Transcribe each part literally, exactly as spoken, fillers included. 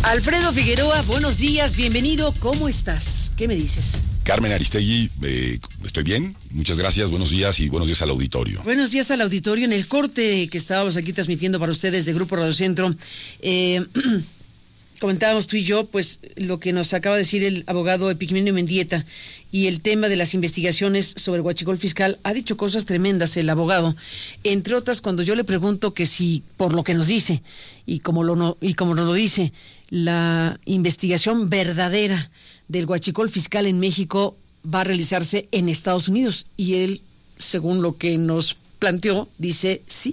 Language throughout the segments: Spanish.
Alfredo Figueroa, buenos días, bienvenido, ¿cómo estás? ¿Qué me dices? Carmen Aristegui, eh, estoy bien, muchas gracias, buenos días y buenos días al auditorio. Buenos días al auditorio. En el corte que estábamos aquí transmitiendo para ustedes de Grupo Radio Centro, eh, comentábamos tú y yo, pues, lo que nos acaba de decir el abogado Epigmenio Mendieta y el tema de las investigaciones sobre el huachicol fiscal. Ha dicho cosas tremendas el abogado, entre otras cuando yo le pregunto que si, por lo que nos dice, y como, lo no, y como nos lo dice, la investigación verdadera del huachicol fiscal en México va a realizarse en Estados Unidos, y él, según lo que nos planteó, dice sí.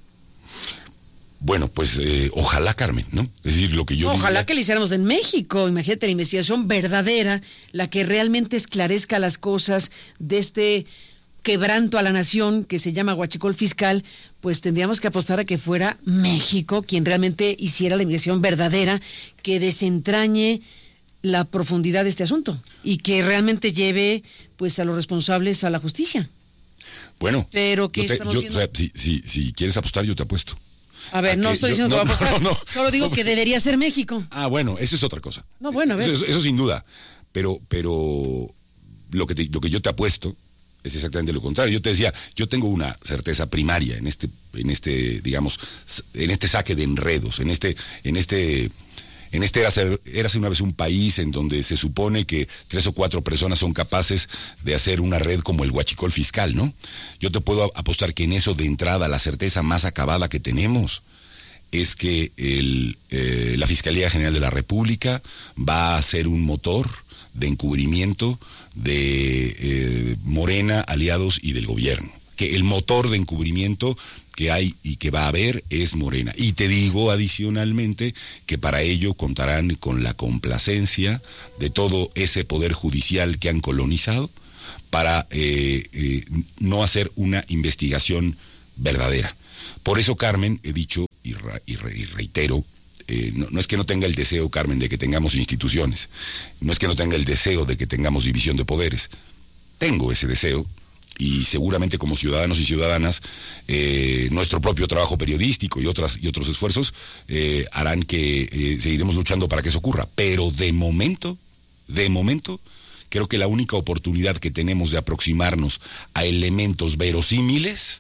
Bueno, pues eh, ojalá, Carmen, ¿no? Es decir, lo que yo Ojalá diría... que lo hiciéramos en México. Imagínate la investigación verdadera, la que realmente esclarezca las cosas de este quebranto a la nación que se llama huachicol fiscal. Pues tendríamos que apostar a que fuera México quien realmente hiciera la investigación verdadera, que desentrañe la profundidad de este asunto y que realmente lleve pues a los responsables a la justicia. Bueno, pero que yo te, estamos yo, viendo... o sea, si, si, si quieres apostar, yo te apuesto. A ver, no estoy diciendo yo, que no, va a apostar, no, no, solo digo no, que debería ser México. Ah, bueno, eso es otra cosa. No, bueno, a ver. Eso, eso sin duda, pero, pero lo que te, lo que yo te apuesto es exactamente lo contrario. Yo te decía, yo tengo una certeza primaria en este, en este, digamos, en este saque de enredos, en este, en este, en este érase, érase una vez un país en donde se supone que tres o cuatro personas son capaces de hacer una red como el huachicol fiscal, ¿no? Yo te puedo apostar que en eso de entrada la certeza más acabada que tenemos es que el, eh, la Fiscalía General de la República va a ser un motor de encubrimiento de eh, Morena, aliados y del gobierno. Que el motor de encubrimiento que hay y que va a haber es Morena. Y te digo adicionalmente que para ello contarán con la complacencia de todo ese poder judicial que han colonizado para eh, eh, no hacer una investigación verdadera. Por eso, Carmen, he dicho y, ra- y, re- y reitero, eh, no, no es que no tenga el deseo, Carmen, de que tengamos instituciones, no es que no tenga el deseo de que tengamos división de poderes, tengo ese deseo, y seguramente como ciudadanos y ciudadanas, eh, nuestro propio trabajo periodístico y, otras, y otros esfuerzos eh, harán que eh, seguiremos luchando para que eso ocurra, pero de momento, de momento, creo que la única oportunidad que tenemos de aproximarnos a elementos verosímiles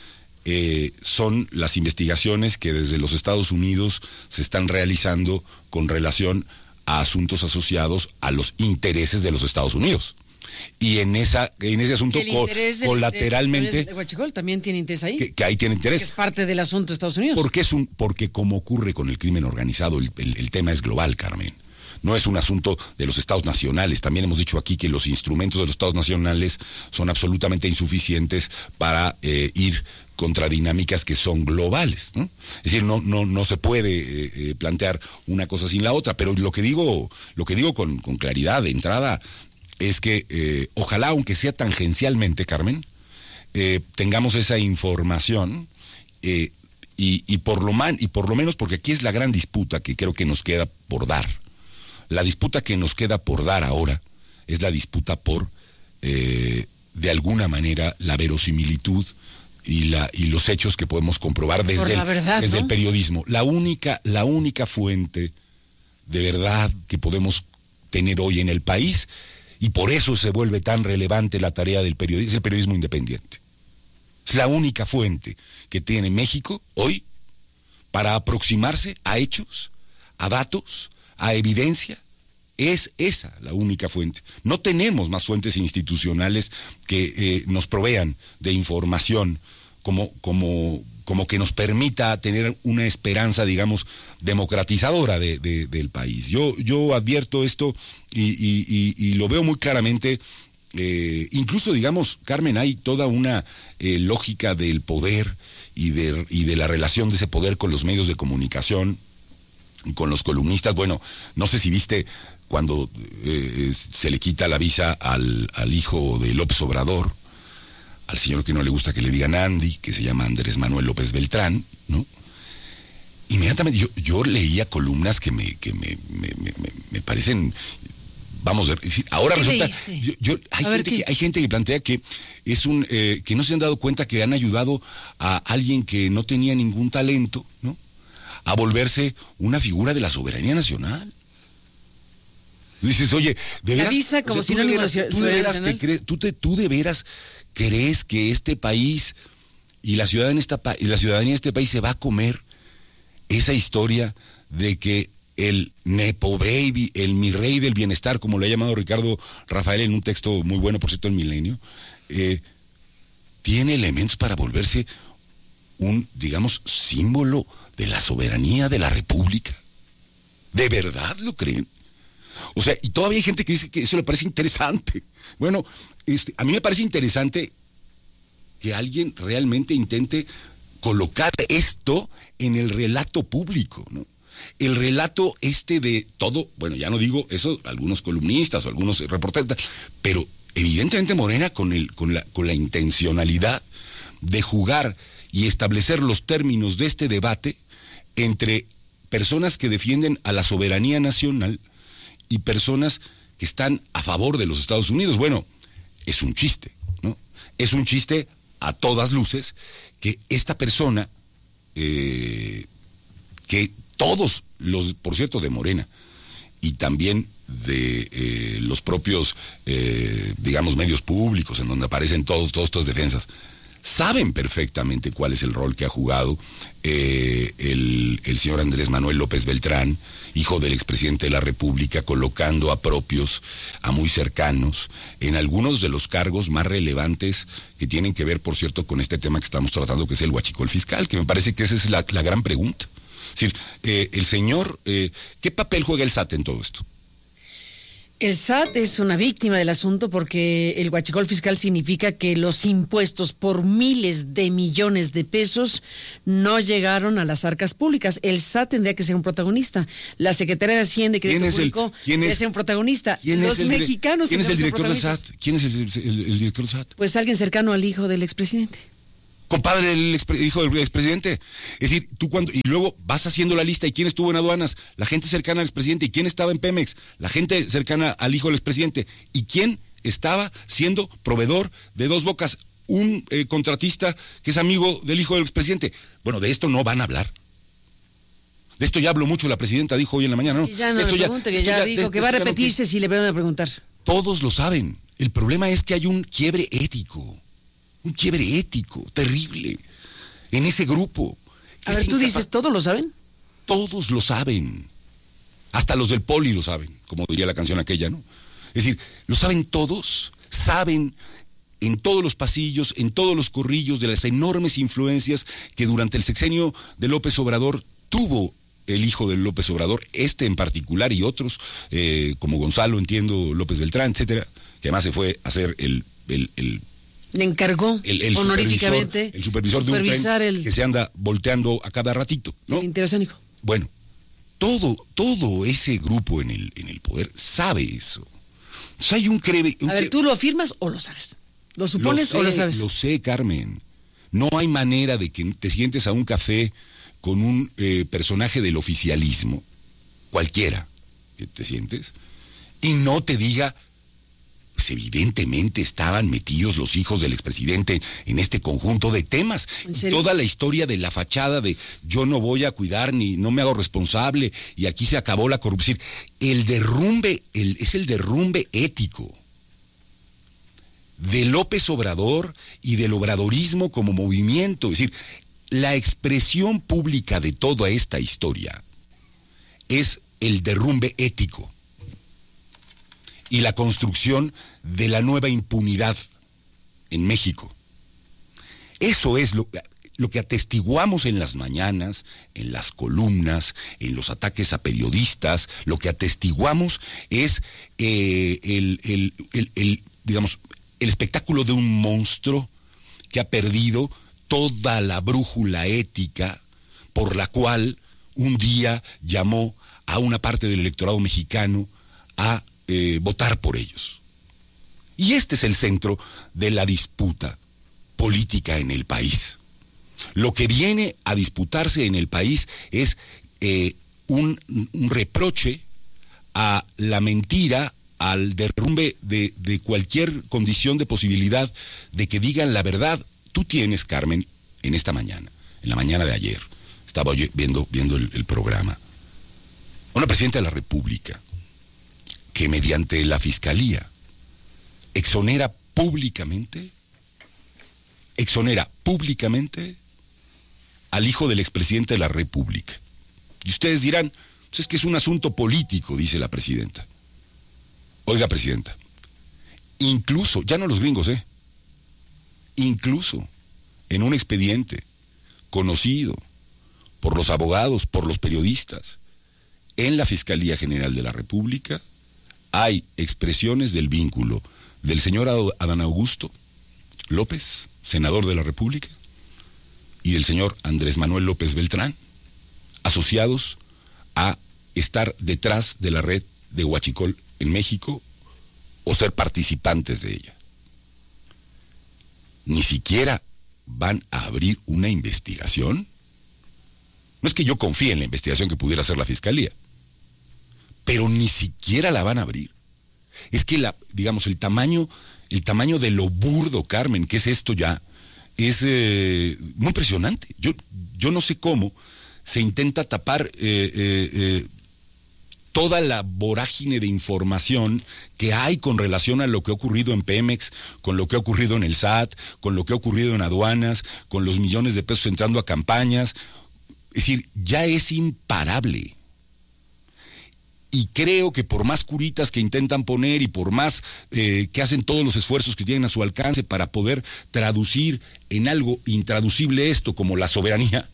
Eh, son las investigaciones que desde los Estados Unidos se están realizando con relación a asuntos asociados a los intereses de los Estados Unidos. Y en esa en ese asunto co- colateralmente... El huachicol también tiene interés ahí. Que, que ahí tiene interés. Que es parte del asunto de Estados Unidos. Porque, es un, porque como ocurre con el crimen organizado, el, el, el tema es global, Carmen. No es un asunto de los estados nacionales. También hemos dicho aquí que los instrumentos de los estados nacionales son absolutamente insuficientes para eh, ir contra dinámicas que son globales, ¿no? Es decir, no, no, no se puede eh, plantear una cosa sin la otra, pero lo que digo, lo que digo con, con claridad de entrada es que eh, ojalá, aunque sea tangencialmente, Carmen, eh, tengamos esa información eh, y, y, por lo man, y por lo menos, porque aquí es la gran disputa que creo que nos queda por dar. La disputa que nos queda por dar ahora es la disputa por, eh, de alguna manera, la verosimilitud y la y los hechos que podemos comprobar desde, el, verdad, desde ¿no? el periodismo. La única, la única fuente de verdad que podemos tener hoy en el país, y por eso se vuelve tan relevante la tarea del periodismo, es el periodismo independiente. Es la única fuente que tiene México hoy para aproximarse a hechos, a datos, a evidencia. Es esa la única fuente. No tenemos más fuentes institucionales que eh, nos provean de información como, como, como que nos permita tener una esperanza, digamos, democratizadora de, de, del país. Yo, yo advierto esto y, y, y, y lo veo muy claramente. Eh, incluso, digamos, Carmen, hay toda una eh, lógica del poder y de, y de la relación de ese poder con los medios de comunicación, con los columnistas. Bueno, no sé si viste cuando eh, se le quita la visa al, al hijo de López Obrador, al señor que no le gusta que le digan Andy, que se llama Andrés Manuel López Beltrán, ¿no? Inmediatamente yo, yo leía columnas que me, que me, me, me, me parecen, vamos a ver, ahora resulta, yo, yo, hay, gente que, hay gente que plantea que es un, eh, que no se han dado cuenta que han ayudado a alguien que no tenía ningún talento, ¿no? a volverse una figura de la soberanía nacional. Dices, oye, de veras, avisa como o sea, sinónimo de de tú de veras te crees, tú, te, tú de veras crees que este país y la ciudadanía, esta, y la ciudadanía de este país se va a comer esa historia de que el Nepo Baby, el mi rey del bienestar, como lo ha llamado Ricardo Rafael en un texto muy bueno, por cierto, en Milenio, eh, tiene elementos para volverse un, digamos, símbolo de la soberanía de la República? ¿De verdad lo creen? O sea, y todavía hay gente que dice que eso le parece interesante. Bueno, este, a mí me parece interesante que alguien realmente intente colocar esto en el relato público, ¿no? El relato este de todo, bueno, ya no digo eso, algunos columnistas o algunos reporteros, pero evidentemente Morena con, el, con, la, con la intencionalidad de jugar y establecer los términos de este debate entre personas que defienden a la soberanía nacional y personas que están a favor de los Estados Unidos. Bueno, es un chiste, ¿no? Es un chiste a todas luces que esta persona, eh, que todos los, por cierto, de Morena, y también de eh, los propios, eh, digamos, medios públicos, en donde aparecen todos, todas estas defensas, saben perfectamente cuál es el rol que ha jugado eh, el, el señor Andrés Manuel López Beltrán, hijo del expresidente de la República, colocando a propios, a muy cercanos, en algunos de los cargos más relevantes que tienen que ver, por cierto, con este tema que estamos tratando, que es el huachicol fiscal, que me parece que esa es la, la gran pregunta. Es decir, eh, el señor, eh, ¿qué papel juega el S A T en todo esto? El S A T es una víctima del asunto porque el huachicol fiscal significa que los impuestos por miles de millones de pesos no llegaron a las arcas públicas. El S A T tendría que ser un protagonista. La Secretaría de Hacienda y Crédito Público debe ser un protagonista. Los mexicanos ¿Quién es el director del S A T? ¿Quién es el, el, el director del S A T? Pues alguien cercano al hijo del expresidente. Compadre del hijo del expresidente. Es decir, tú cuando, y luego vas haciendo la lista, ¿y quién estuvo en aduanas? La gente cercana al expresidente. ¿Y quién estaba en Pemex? La gente cercana al hijo del expresidente. ¿Y quién estaba siendo proveedor de Dos Bocas? Un eh, contratista que es amigo del hijo del expresidente. Bueno, de esto no van a hablar. De esto ya habló mucho la presidenta, dijo hoy en la mañana, ¿no? Que ya no esto le ya, pregunte, que esto ya, ya dijo de, que va a repetirse si le van a preguntar. Todos lo saben. El problema es que hay un quiebre ético. Un quiebre ético terrible en ese grupo. A ver, tú dices, ¿todos lo saben? Todos lo saben. Hasta los del Poli lo saben, como diría la canción aquella, ¿no? Es decir, lo saben todos, saben en todos los pasillos, en todos los corrillos de las enormes influencias que durante el sexenio de López Obrador tuvo el hijo de López Obrador, este en particular y otros, eh, como Gonzalo, entiendo, López Beltrán, etcétera, que además se fue a hacer el... el, el Le encargó el, el honoríficamente supervisor, el supervisor de un tren el, que se anda volteando a cada ratito, ¿no? El interoceánico. Bueno, todo, todo ese grupo en el, en el poder sabe eso. O sea, hay un creve... Un a ver, cre... ¿tú lo afirmas o lo sabes? ¿Lo supones lo sé, o lo sabes? Lo sé, Carmen. No hay manera de que te sientes a un café con un eh, personaje del oficialismo, cualquiera que te sientes, y no te diga... Pues evidentemente estaban metidos los hijos del expresidente en este conjunto de temas. Toda la historia de la fachada de yo no voy a cuidar ni no me hago responsable y aquí se acabó la corrupción. El derrumbe, el, es el derrumbe ético de López Obrador y del obradorismo como movimiento. Es decir, la expresión pública de toda esta historia es el derrumbe ético y la construcción de la nueva impunidad en México. Eso es lo, lo que atestiguamos en las mañanas, en las columnas, en los ataques a periodistas. Lo que atestiguamos es eh, el, el, el, el, digamos, el espectáculo de un monstruo que ha perdido toda la brújula ética por la cual un día llamó a una parte del electorado mexicano a Eh, votar por ellos. Y este es el centro de la disputa política en el país. Lo que viene a disputarse en el país es eh, un, un reproche a la mentira, al derrumbe de, de cualquier condición de posibilidad de que digan la verdad. Tú tienes, Carmen, en esta mañana, en la mañana de ayer, estaba viendo, viendo el, el programa. Una presidenta de la República que mediante la Fiscalía exonera públicamente, exonera públicamente al hijo del expresidente de la República. Y ustedes dirán, pues es que es un asunto político, dice la presidenta. Oiga, presidenta, incluso, ya no los gringos, ¿eh? Incluso en un expediente conocido por los abogados, por los periodistas, en la Fiscalía General de la República, hay expresiones del vínculo del señor Adán Augusto López, senador de la República, y del señor Andrés Manuel López Beltrán, asociados a estar detrás de la red de Huachicol en México o ser participantes de ella. Ni siquiera van a abrir una investigación. No es que yo confíe en la investigación que pudiera hacer la Fiscalía, pero ni siquiera la van a abrir. Es que la, digamos, el tamaño, el tamaño de lo burdo, Carmen, que es esto ya, es eh, muy impresionante. Yo, yo no sé cómo se intenta tapar eh, eh, eh, toda la vorágine de información que hay con relación a lo que ha ocurrido en Pemex, con lo que ha ocurrido en el S A T, con lo que ha ocurrido en aduanas, con los millones de pesos entrando a campañas. Es decir, ya es imparable. Y creo que por más curitas que intentan poner y por más eh, que hacen todos los esfuerzos que tienen a su alcance para poder traducir en algo intraducible esto como la soberanía,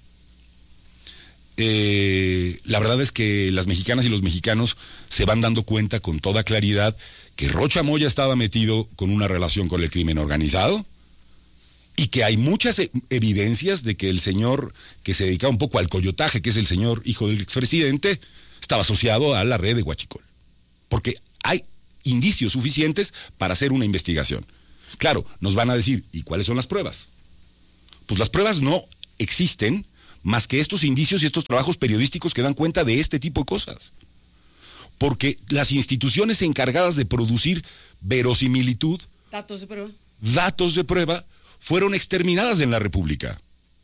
eh, la verdad es que las mexicanas y los mexicanos se van dando cuenta con toda claridad que Rocha Moya estaba metido con una relación con el crimen organizado y que hay muchas evidencias de que el señor que se dedicaba un poco al coyotaje, que es el señor hijo del expresidente, estaba asociado a la red de Huachicol. Porque hay indicios suficientes para hacer una investigación. Claro, nos van a decir, ¿y cuáles son las pruebas? Pues las pruebas no existen más que estos indicios y estos trabajos periodísticos que dan cuenta de este tipo de cosas. Porque las instituciones encargadas de producir verosimilitud, datos de prueba, datos de prueba, fueron exterminadas en la República.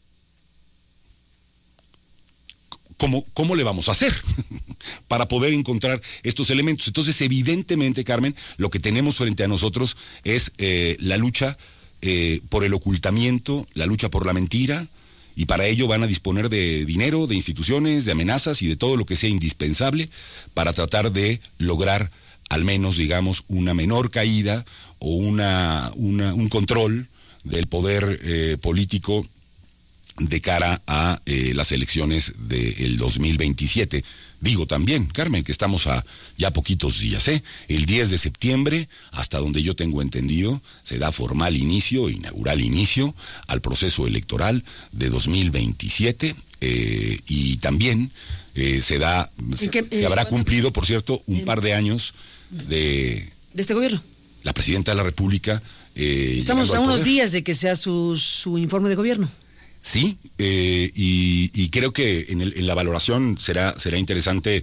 ¿Cómo, ¿Cómo le vamos a hacer para poder encontrar estos elementos? Entonces, evidentemente, Carmen, lo que tenemos frente a nosotros es eh, la lucha eh, por el ocultamiento, la lucha por la mentira, y para ello van a disponer de dinero, de instituciones, de amenazas y de todo lo que sea indispensable para tratar de lograr al menos, digamos, una menor caída o una, una, un control del poder eh, político de cara a eh, las elecciones del dos mil veintisiete. Digo también, Carmen, que estamos a ya poquitos días, ¿eh? El diez de septiembre, hasta donde yo tengo entendido, se da formal inicio, inaugural inicio, al proceso electoral de dos mil veintisiete, eh, y también eh, se da, se, qué, se eh, habrá cumplido, por cierto, un eh, par de años de... de este gobierno. La presidenta de la República... Eh, Estamos a unos días de que sea su, su informe de gobierno. Sí, eh, y, y creo que en, el, en la valoración será, será interesante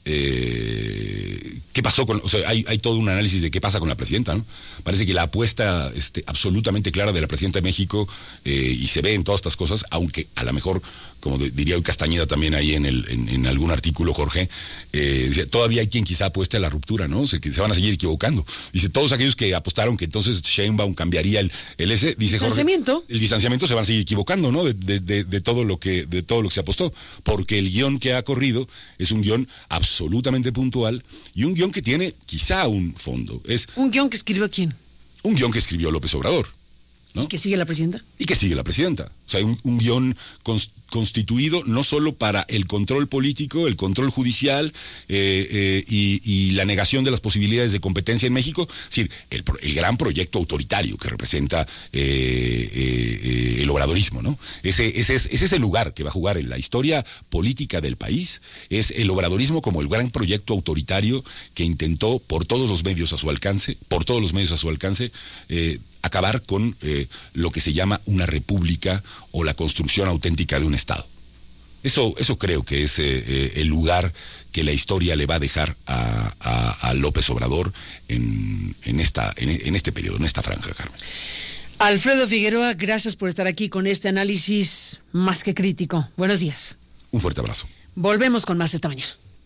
eh, qué pasó con, o sea, hay, hay todo un análisis de qué pasa con la presidenta, ¿no? Parece que la apuesta este, absolutamente clara de la presidenta de México, eh, y se ve en todas estas cosas, aunque a lo mejor, como de, diría hoy Castañeda también ahí en, el, en, en algún artículo, Jorge, eh, dice, todavía hay quien quizá apueste a la ruptura, ¿no? Se, que se van a seguir equivocando. Dice, todos aquellos que apostaron que entonces Sheinbaum cambiaría el, el ese, dice Jorge, distanciamiento. El distanciamiento se van a seguir equivocando, ¿no? De, de, de, de todo lo que, de todo lo que se apostó, porque el guión que ha corrido es un guión absolutamente puntual y un guión que tiene quizá un fondo. Es ¿Un guión que escribió quién? Un guión que escribió López Obrador, ¿no? ¿Y que sigue la presidenta? Y que sigue la presidenta. O sea, un, un guión constituido no solo para el control político, el control judicial eh, eh, y, y la negación de las posibilidades de competencia en México, es decir, el, el gran proyecto autoritario que representa eh, eh, el obradorismo, ¿no? Ese, ese, es, ese es el lugar que va a jugar en la historia política del país, es el obradorismo como el gran proyecto autoritario que intentó por todos los medios a su alcance, por todos los medios a su alcance, eh, acabar con eh, lo que se llama una república o la construcción auténtica de un Estado. Eso, eso creo que es eh, el lugar que la historia le va a dejar a, a, a López Obrador en, en, esta, en, en este periodo, en esta franja, Carmen. Alfredo Figueroa, gracias por estar aquí con este análisis más que crítico. Buenos días. Un fuerte abrazo. Volvemos con más esta mañana.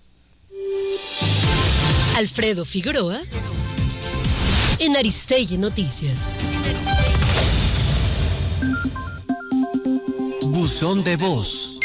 Alfredo Figueroa en Aristegui Noticias. Buzón de voz.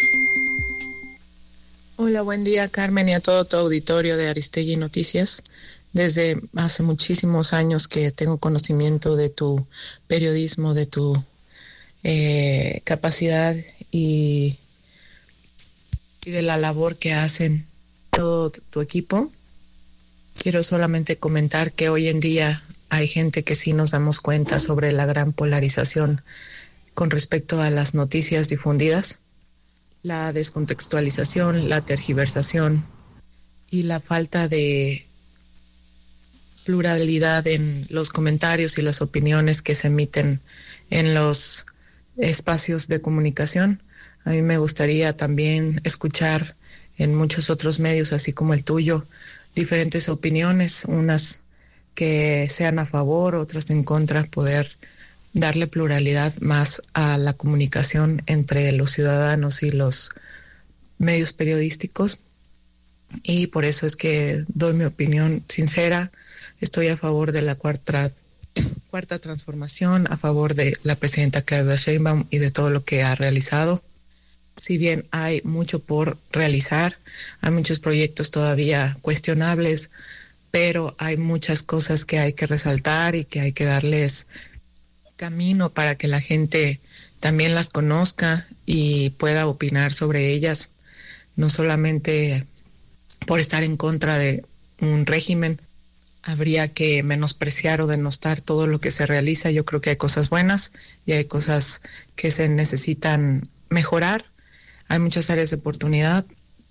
Hola, buen día, Carmen, y a todo tu auditorio de Aristegui Noticias. Desde hace muchísimos años que tengo conocimiento de tu periodismo, de tu eh, capacidad y, y de la labor que hacen todo tu equipo. Quiero solamente comentar que hoy en día hay gente que sí nos damos cuenta sobre la gran polarización con respecto a las noticias difundidas, la descontextualización, la tergiversación y la falta de pluralidad en los comentarios y las opiniones que se emiten en los espacios de comunicación. A mí me gustaría también escuchar en muchos otros medios, así como el tuyo, diferentes opiniones, unas que sean a favor, otras en contra, poder darle pluralidad más a la comunicación entre los ciudadanos y los medios periodísticos. Y por eso es que doy mi opinión sincera. Estoy a favor de la cuarta, cuarta transformación, a favor de la presidenta Claudia Sheinbaum y de todo lo que ha realizado. Si bien hay mucho por realizar, hay muchos proyectos todavía cuestionables, pero hay muchas cosas que hay que resaltar y que hay que darles camino para que la gente también las conozca y pueda opinar sobre ellas, no solamente por estar en contra de un régimen. Habría que menospreciar o denostar todo lo que se realiza. Yo creo que hay cosas buenas y hay cosas que se necesitan mejorar. Hay muchas áreas de oportunidad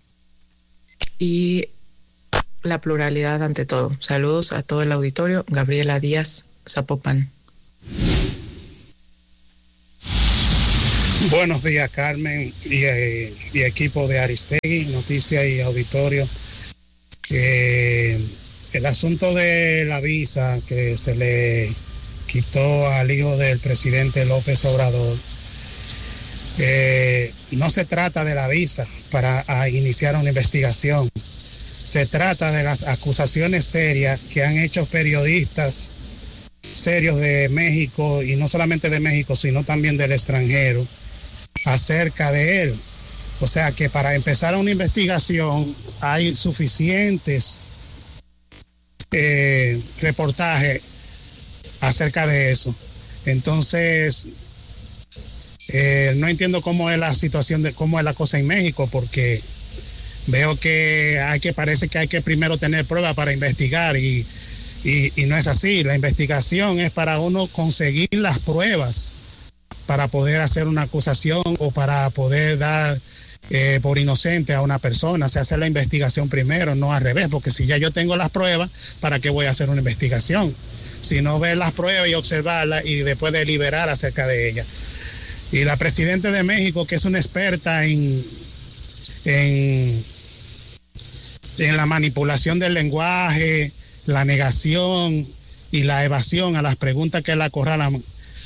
y la pluralidad ante todo. Saludos a todo el auditorio. Gabriela Díaz, Zapopan. Buenos días, Carmen y, eh, y equipo de Aristegui, Noticias y Auditorio. Que el asunto de la visa que se le quitó al hijo del presidente López Obrador, eh, no se trata de la visa para a iniciar una investigación. Se trata de las acusaciones serias que han hecho periodistas serios de México, y no solamente de México, sino también del extranjero, acerca de él. O sea que para empezar una investigación hay suficientes eh, reportajes acerca de eso. Entonces, eh, no entiendo cómo es la situación, de cómo es la cosa en México, porque veo que hay que parece que hay que primero tener pruebas para investigar y, y, y no es así. La investigación es para uno conseguir las pruebas para poder hacer una acusación o para poder dar eh, por inocente a una persona. Se hace la investigación primero, no al revés, porque si ya yo tengo las pruebas, ¿para qué voy a hacer una investigación? Si no ver las pruebas y observarlas y después deliberar acerca de ellas. Y la presidenta de México, que es una experta en, en, en la manipulación del lenguaje, la negación y la evasión a las preguntas que la acorralan,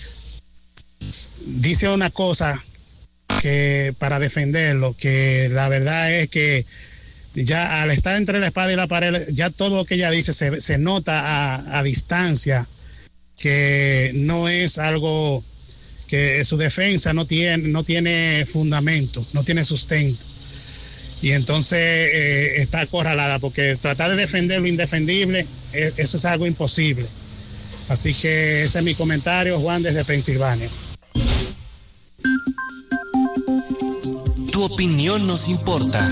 dice una cosa que para defenderlo, que la verdad es que ya al estar entre la espada y la pared, ya todo lo que ella dice se, se nota a, a distancia que no es algo, que su defensa no tiene, no tiene fundamento, no tiene sustento. Y entonces eh, está acorralada, porque tratar de defender lo indefendible, eh, eso es algo imposible. Así que ese es mi comentario, Juan, desde Pensilvania. Tu opinión nos importa.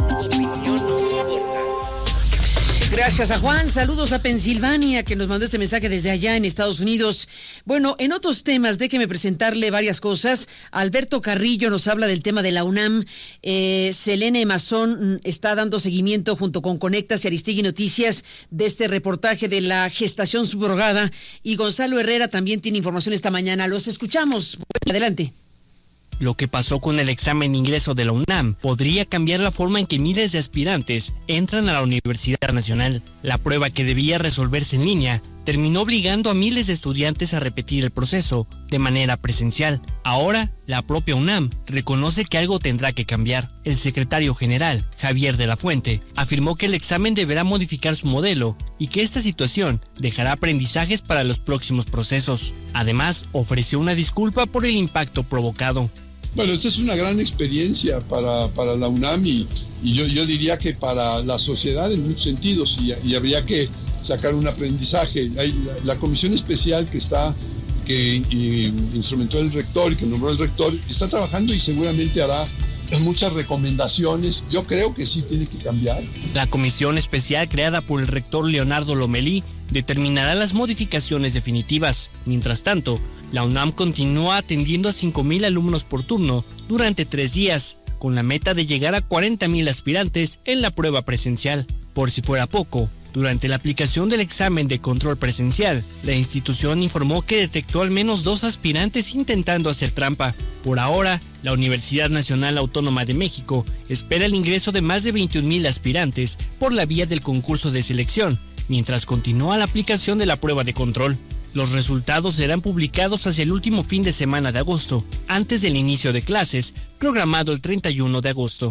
Gracias a Juan, saludos a Pensilvania, que nos mandó este mensaje desde allá en Estados Unidos. Bueno, en otros temas, déjeme presentarle varias cosas. Alberto Carrillo nos habla del tema de la UNAM. Eh, Selene Mazón está dando seguimiento junto con Conectas y Aristegui Noticias de este reportaje de la gestación subrogada. Y Gonzalo Herrera también tiene información esta mañana. Los escuchamos. Adelante. Lo que pasó con el examen de ingreso de la UNAM podría cambiar la forma en que miles de aspirantes entran a la Universidad Nacional. La La prueba, que debía resolverse en línea, terminó obligando a miles de estudiantes a repetir el proceso de manera presencial. Ahora, la propia UNAM reconoce que algo tendrá que cambiar. El secretario general, Javier de la Fuente, afirmó que el examen deberá modificar su modelo y que esta situación dejará aprendizajes para los próximos procesos. Además, ofreció una disculpa por el impacto provocado. Bueno, esta es una gran experiencia para, para la UNAM y, y yo, yo diría que para la sociedad en muchos sentidos y, y habría que sacar un aprendizaje. Hay la, la comisión especial que está, que y, instrumentó el rector y que nombró el rector, está trabajando y seguramente hará muchas recomendaciones. Yo creo que sí tiene que cambiar. La comisión especial creada por el rector Leonardo Lomelí determinará las modificaciones definitivas. Mientras tanto, la UNAM continúa atendiendo a cinco mil alumnos por turno durante tres días, con la meta de llegar a cuarenta mil aspirantes en la prueba presencial. Por si fuera poco, durante la aplicación del examen de control presencial, la institución informó que detectó al menos dos aspirantes intentando hacer trampa. Por ahora, la Universidad Nacional Autónoma de México espera el ingreso de más de veintiún mil aspirantes por la vía del concurso de selección, mientras continúa la aplicación de la prueba de control. Los resultados serán publicados hacia el último fin de semana de agosto, antes del inicio de clases, programado el treinta y uno de agosto.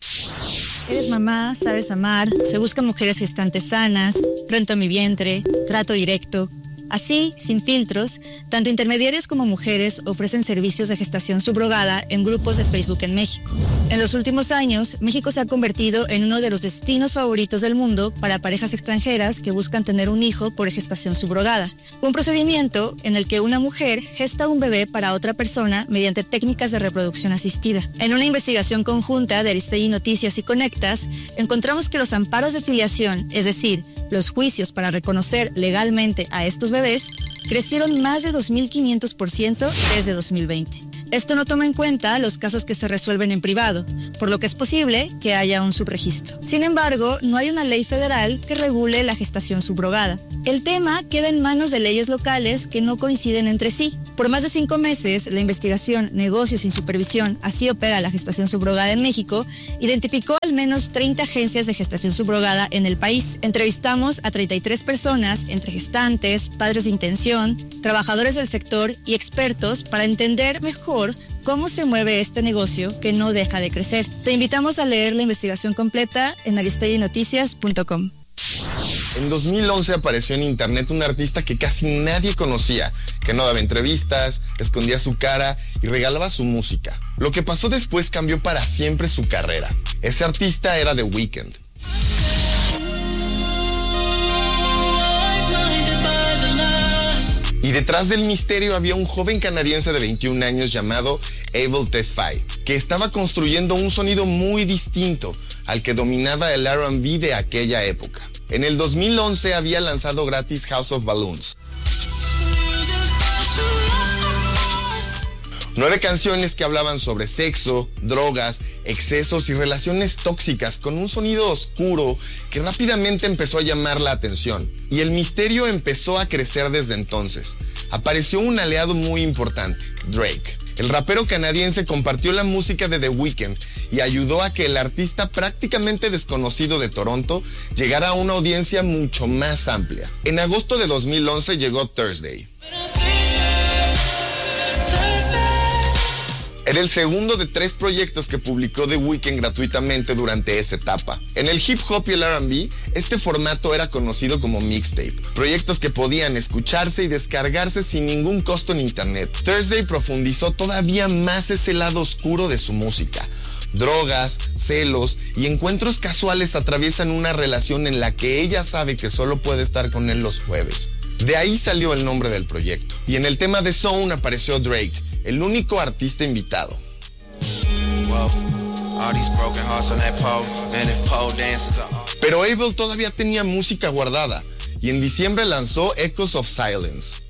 Eres mamá, sabes amar, se buscan mujeres gestantes sanas, rento mi vientre, trato directo. Así, sin filtros, tanto intermediarios como mujeres ofrecen servicios de gestación subrogada en grupos de Facebook en México. En los últimos años, México se ha convertido en uno de los destinos favoritos del mundo para parejas extranjeras que buscan tener un hijo por gestación subrogada. Un procedimiento en el que una mujer gesta un bebé para otra persona mediante técnicas de reproducción asistida. En una investigación conjunta de Aristegui Noticias y Conectas, encontramos que los amparos de filiación, es decir, los juicios para reconocer legalmente a estos bebés, crecieron más de dos mil quinientos por ciento desde dos mil veinte. Esto no toma en cuenta los casos que se resuelven en privado, por lo que es posible que haya un subregistro. Sin embargo, no hay una ley federal que regule la gestación subrogada. El tema queda en manos de leyes locales que no coinciden entre sí. Por más de cinco meses, la investigación Negocios sin Supervisión, así opera la gestación subrogada en México, identificó al menos treinta agencias de gestación subrogada en el país. Entrevistamos a treinta y tres personas, entre gestantes, padres de intención, trabajadores del sector y expertos para entender mejor cómo se mueve este negocio que no deja de crecer. Te invitamos a leer la investigación completa en aristegui noticias punto com. En dos mil once apareció en internet un artista que casi nadie conocía, que no daba entrevistas, escondía su cara y regalaba su música. Lo que pasó después cambió para siempre su carrera. Ese artista era The Weeknd. Y detrás del misterio había un joven canadiense de veintiún años llamado Abel Tesfaye, que estaba construyendo un sonido muy distinto al que dominaba el R and B de aquella época. En el dos mil once había lanzado gratis House of Balloons. Nueve canciones que hablaban sobre sexo, drogas, excesos y relaciones tóxicas con un sonido oscuro que rápidamente empezó a llamar la atención. Y el misterio empezó a crecer desde entonces. Apareció un aliado muy importante, Drake. El rapero canadiense compartió la música de The Weeknd y ayudó a que el artista prácticamente desconocido de Toronto llegara a una audiencia mucho más amplia. En agosto de dos mil once llegó Thursday. Era el segundo de tres proyectos que publicó The Weeknd gratuitamente durante esa etapa. En el hip hop y el R and B, este formato era conocido como mixtape, proyectos que podían escucharse y descargarse sin ningún costo en internet. Thursday profundizó todavía más ese lado oscuro de su música. Drogas, celos y encuentros casuales atraviesan una relación en la que ella sabe que solo puede estar con él los jueves. De ahí salió el nombre del proyecto. Y en el tema de Zone apareció Drake, el único artista invitado. Pero Abel todavía tenía música guardada y en diciembre lanzó Echoes of Silence.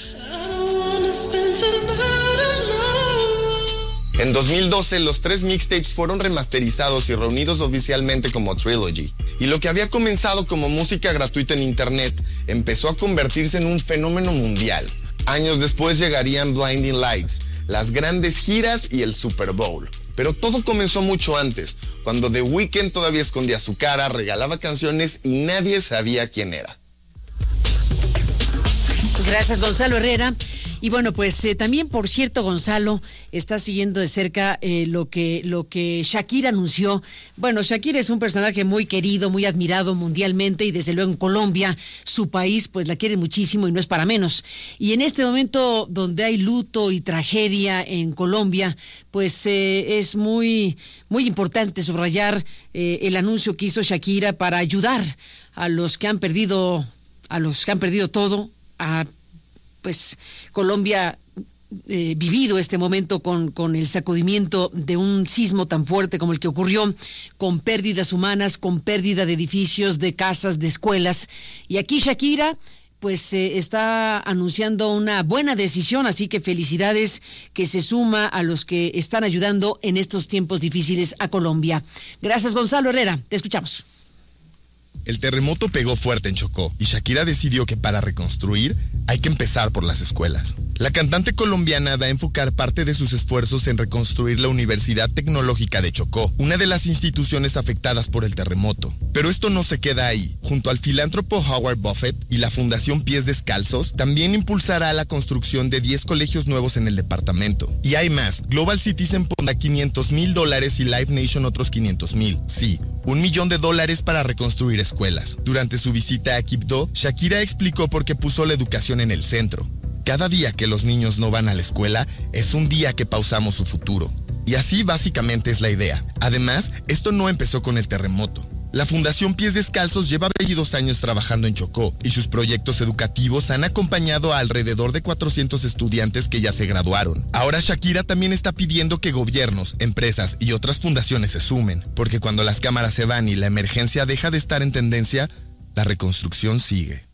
En dos mil doce los tres mixtapes fueron remasterizados y reunidos oficialmente como Trilogy. Y lo que había comenzado como música gratuita en internet empezó a convertirse en un fenómeno mundial. Años después llegarían Blinding Lights, las grandes giras y el Super Bowl. Pero todo comenzó mucho antes, cuando The Weeknd todavía escondía su cara, regalaba canciones y nadie sabía quién era. Gracias, Gonzalo Herrera. Y bueno, pues eh, también, por cierto, Gonzalo está siguiendo de cerca eh, lo que lo que Shakira anunció. Bueno, Shakira es un personaje muy querido, muy admirado mundialmente y desde luego en Colombia, su país, pues la quiere muchísimo y no es para menos. Y en este momento donde hay luto y tragedia en Colombia, pues eh, es muy, muy importante subrayar eh, el anuncio que hizo Shakira para ayudar a los que han perdido, a los que han perdido todo, a pues Colombia eh, vivido este momento con, con el sacudimiento de un sismo tan fuerte como el que ocurrió, con pérdidas humanas, con pérdida de edificios, de casas, de escuelas. Y aquí Shakira pues eh, está anunciando una buena decisión, así que felicidades, que se suma a los que están ayudando en estos tiempos difíciles a Colombia. Gracias, Gonzalo Herrera, te escuchamos. El terremoto pegó fuerte en Chocó y Shakira decidió que para reconstruir hay que empezar por las escuelas. La cantante colombiana va a enfocar parte de sus esfuerzos en reconstruir la Universidad Tecnológica de Chocó, una de las instituciones afectadas por el terremoto. Pero esto no se queda ahí. Junto al filántropo Howard Buffett y la Fundación Pies Descalzos, también impulsará la construcción de diez colegios nuevos en el departamento. Y hay más. Global Citizen pondrá quinientos mil dólares y Live Nation otros quinientos mil. Sí, un millón de dólares para reconstruir escuelas. Durante su visita a Quibdó, Shakira explicó por qué puso la educación en el centro. Cada día que los niños no van a la escuela es un día que pausamos su futuro. Y así básicamente es la idea. Además, esto no empezó con el terremoto. La Fundación Pies Descalzos lleva veintidós años trabajando en Chocó y sus proyectos educativos han acompañado a alrededor de cuatrocientos estudiantes que ya se graduaron. Ahora Shakira también está pidiendo que gobiernos, empresas y otras fundaciones se sumen, porque cuando las cámaras se van y la emergencia deja de estar en tendencia, la reconstrucción sigue.